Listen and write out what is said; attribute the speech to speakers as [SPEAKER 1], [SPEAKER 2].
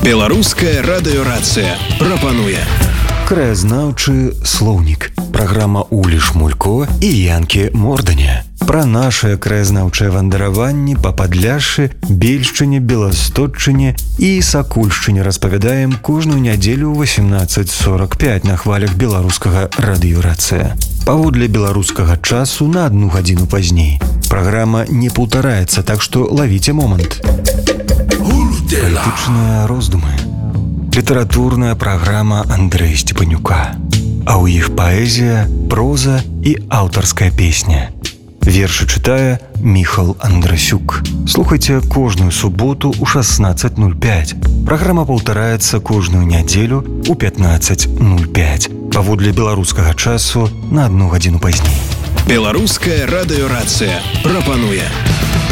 [SPEAKER 1] Беларуская радыёрацыя прапануе
[SPEAKER 2] краязнаўчы слоўнік. Праграма Улі Шмулько і Янкі Морданя. Пра нашае краязнаўчае вандраванне па Падляшшы, Бельшчыне, Беластотчыне і Сакульшчыне распавядаем кожную нядзелю ў 18:45 на хвалях беларускага радыёрацыя. Паводле беларускага часу на 1 гадзіну пазней. Праграма не паўтараецца, так што лавіце момант. Палітычныя роздумы. Літаратурная праграма Андрэя Сцепанюка. А ў іх паэзія, проза і аўтарская песня. Вершы чытае Міхал Андрасюк. Слухайце кожную суботу ў 16:05. Праграма паўтараецца кожную нядзелю ў 15:05. Паводле беларускага часу на 1 гадзіну пазней.
[SPEAKER 1] Беларуская радыёрацыя прапануе